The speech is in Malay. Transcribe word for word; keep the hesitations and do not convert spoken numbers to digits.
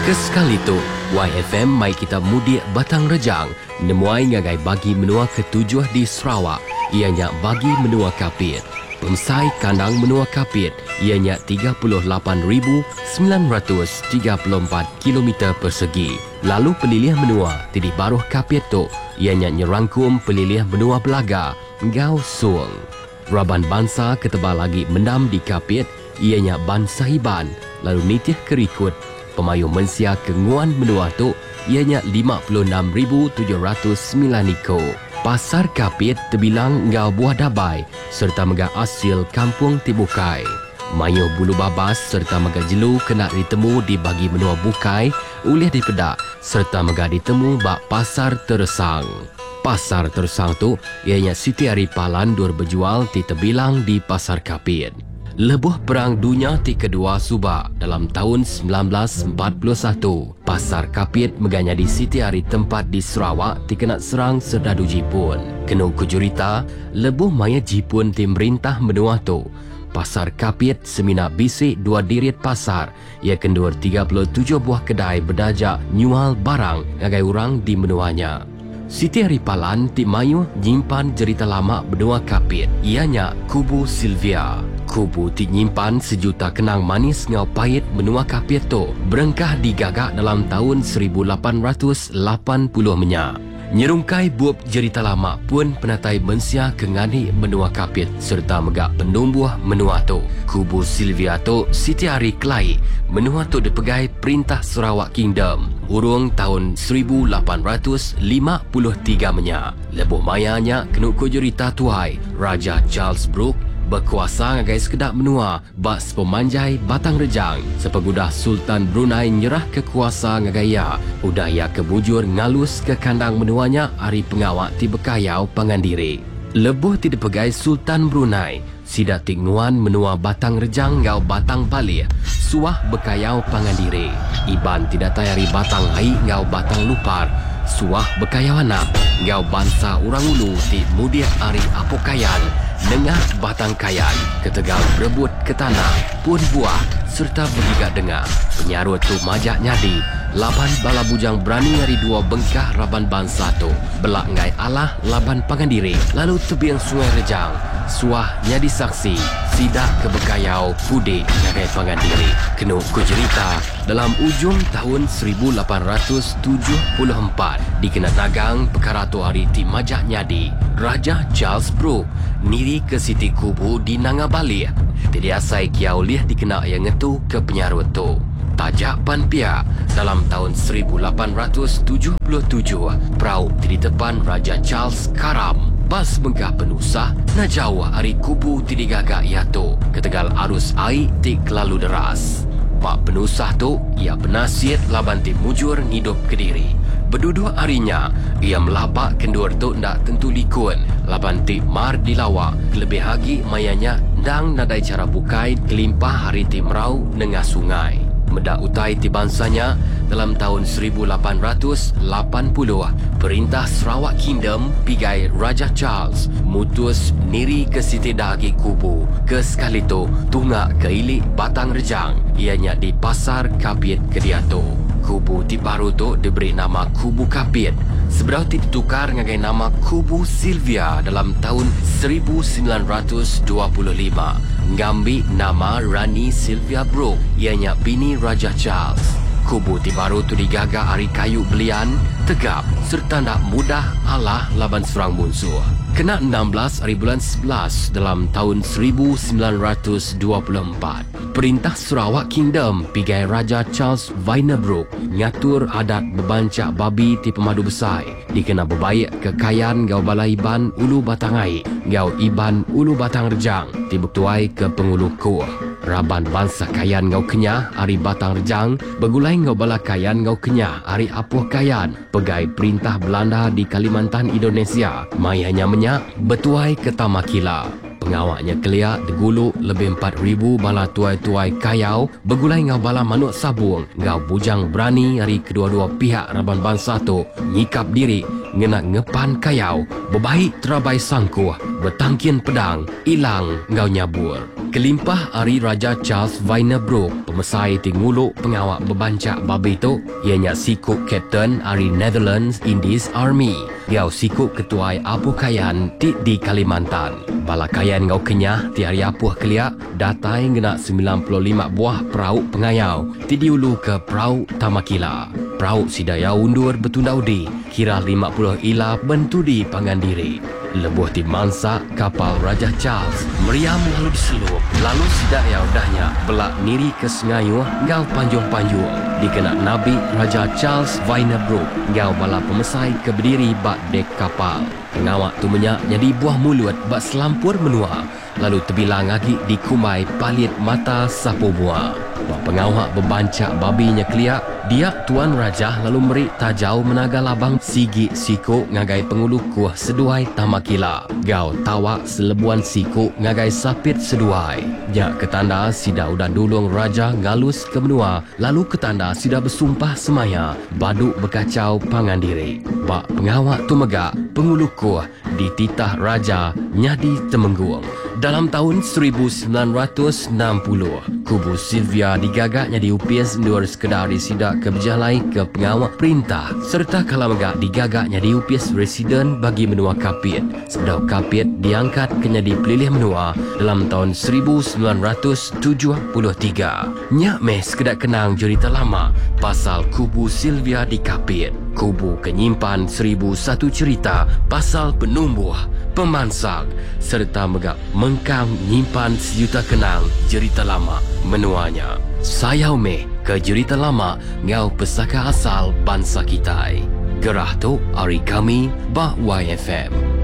Kesekali tu, Y F M mai kita mudik Batang Rejang, nemuai ngagai bagi menua ketujuh di Sarawak, ianya bagi menua kapit. Pemsai kandang menua kapit, ianya tiga puluh lapan ribu sembilan ratus tiga puluh empat kilometer persegi. Lalu pelilih menua tidi baruh kapit tu, ianya nyerangkum pelilih menua Belaga, Ngau Suang. Raban bangsa ketebal lagi mendam di kapit, ianya Ban Sahiban, lalu nitih kerikut. Pemayu mensia kenguan menua tu ianya lima puluh enam ribu tujuh ratus sembilan iko. Pasar kapit terbilang ngau buah dabai serta mega asil kampung Tibukai. Mayuh bulu babas serta mega jelu kena ditemu di bagi menua Bukai oleh di Pedak serta mega ditemu bak pasar Teresang. Pasar Teresang tu ianya Siti Aripalan dur berjual ti terbilang di pasar kapit. Lebuh Perang Dunia ti kedua subak dalam tahun sembilan belas empat puluh satu. Pasar kapit meganya di Siti Ari tempat di Sarawak ti kena serang serdadu Jepun. Kena kujurita, lebuh maya Jepun ti merintah menua tu. Pasar kapit semina bisik dua dirit pasar. Ia kendur tiga puluh tujuh buah kedai berdajak nyual barang ngagai orang di menuanya. Siti Aripalan ti mayu nyimpan cerita lama benua kapit. Ianya Kubu Sylvia. Kubu ti nyimpan sejuta kenang manis ngau pahit benua kapit tu berengkah digagak dalam tahun seribu lapan ratus lapan puluh menyak. Nyerungkai buap cerita lama pun penatai mensia kengani benua kapit serta megak penumbuh menua tu. Kubu Sylvia tu Siti Ari Kelai. Menua tu dipegai Perintah Sarawak Kingdom urung tahun seribu lapan ratus lima puluh tiga menyak. Lebuh mayanya kenuk kujurita tuai Raja Charles Brooke berkuasa ngagai sekedap menua bak sepemanjai Batang Rejang sepegudah Sultan Brunei nyerah kekuasa ngagaya udah ia kebujur ngalus ke kandang menuanya hari pengawak ti bekayau Pangandiri. Lebuh ti dipegai Sultan Brunei sidak tinguan menua Batang Rejang ngau Batang Bali suah bekayau Pangandiri. Iban tidak tayari Batang Hai ngau Batang Lupar suah bekayau anak ngau bangsa orang ulu ti mudia ari apokayan nengah Batang Kayan, ketegal berebut ke tanah, pun buah, serta bergigat dengar. Penyarut tu majak nyadi, laban bala bujang berani hari dua bengkah raban bangsa tu. Belak ngai Allah laban Pangandiri, lalu tebiang Sungai Rejang. Suah nyadi saksi, sidak kebekayau Pudik ngagai Pangandiri. Kenuk kujerita, dalam ujung tahun seribu lapan ratus tujuh puluh empat, dikena dagang perkara tu hari ti majak nyadi. Raja Charles Brooke niri ke Siti Kubu di Nangabali. Tidak asai kiau liah dikena yang ngetu ke penyarut tu. Tajak Panpia dalam tahun seribu lapan ratus tujuh puluh tujuh, perahu di depan Raja Charles karam. Bas bengkah penusah na jauh hari Kubu ti digagak ia tu. Ketegal arus air ti kelalu deras. Pak penusah tu ia penasihat laban ti mujur ngidup Kediri. Berdua harinya, ia melapak kendur tu ndak tentu likun. Laban ti mar dilawak, lebih lagi mayanya ndang nadai cara bukai kelimpah hari ti merau nengah sungai. Medak utai ti bansanya, dalam tahun seribu lapan ratus lapan puluh, Perintah Sarawak Kingdom pigai Raja Charles mutus niri ke Siti Dagi Kubu. Ke sekali tu, tunggak ke ilik Batang Rejang, ianya di Pasar Kapit Kediatu. Kubu ti baru tu diberi nama Kubu Kapit. Seberau ti ditukar ngagai nama Kubu Sylvia dalam tahun seribu sembilan ratus dua puluh lima. Ngambil nama Rani Sylvia Brooke, ianya bini Raja Charles. Kubu ti baru tu digagak hari kayu belian, tegap serta nak mudah Allah laban serang musuh. Kena enam belas hari bulan sebelas dalam tahun seribu sembilan ratus dua puluh empat. Perintah Sarawak Kingdom pigai Raja Charles Brooke ngatur adat bebancak babi ti pemadu besar. Dikena berbaik kekayaan gau balai Iban Ulu Batangai, gau Iban Ulu Batang Rejang, tibuktuai ke pengulu kuah. Raban bangsa kayan ngau kenyah hari Batang Rejang, begulai ngau bala kayan ngau kenyah hari Apuh Kayan, pegai Perintah Belanda di Kalimantan Indonesia. Mai hanya menyak betuai ke Tamakila. Pengawaknya keliak degulu lebih empat ribu bala tuai-tuai kayau begulai ngau bala manuk sabung. Ngau bujang berani hari kedua-dua pihak raban bangsa tu nyikap diri ngenak ngepan kayau, berbaik terabai sangkuh, bertangkian pedang, ilang ngau nyabur. Kelimpah Ari Raja Charles Wynebroek, pemesai tinguluk pengawak bebancak babi tu, ianya sikuk Kapten Ari Netherlands Indies Army. Ngau sikuk ketuai Apu Kayan ti di Kalimantan. Bala Kayan ngau kenyah ti hari apuh keliak, datai ngenak sembilan puluh lima buah perahu pengayau ti diulu ke perahu Tamakila. Perahu sidaya undur betundau di, kira lima puluh ila bentudi pangan diri. Lebuh ti mansak kapal Raja Charles meriam lalu diselup, lalu sidaya udahnya belak niri ke sengayuh ngau panjung-panjung dikenak Nabi Raja Charles Wynebroek ngau bala pemesai ke berdiri bak dek kapal. Pengawak tu menyak jadi buah mulut bak selampur menua, lalu terbilang lagi di kumai palit mata sapu buah. Bak pengawak bebancak babinya keliak, dia Tuan Raja lalu merik tajau menaga labang sigi siku ngagai pengulu kuah seduai Tamakila. Gau tawak selebuan siku ngagai sapit seduai. Ya ketanda sida udah dulung Raja ngalus ke menua, lalu ketanda sida bersumpah semaya, baduk berkacau pangan diri. Bak pengawak tu megak, pengulu kuah dititah Raja nyadi temenggung. Dalam tahun seribu sembilan ratus enam puluh, kubu Sylvia digagak jadi upis nur sekedar disidak ke berjalai ke pengawak perintah, serta kalamagak digagak jadi upis residen bagi menua Kapit. Sedau Kapit diangkat ke jadi pelilih menua dalam tahun seribu sembilan ratus tujuh puluh tiga. Nyak meh sekedar kenang cerita lama pasal kubu Sylvia di Kapit. Kubu kenyimpan seribu satu cerita pasal penumbuh, pemansak, serta megak mengkang nyimpan sejuta kenang cerita lama menuanya. Sayau meh ke cerita lama ngau pesaka asal bangsa kita. Gerah tu hari kami bah Y F M.